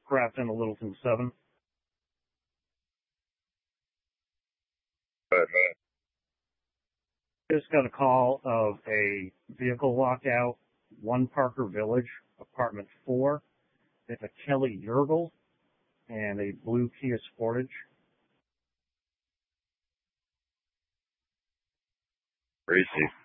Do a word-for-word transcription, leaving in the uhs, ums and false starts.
Grafton to Littleton seven. But, Just got a call of a vehicle lockout, One Parker Village, apartment four. It's a Kelly Yergel and a blue Kia Sportage. where is he?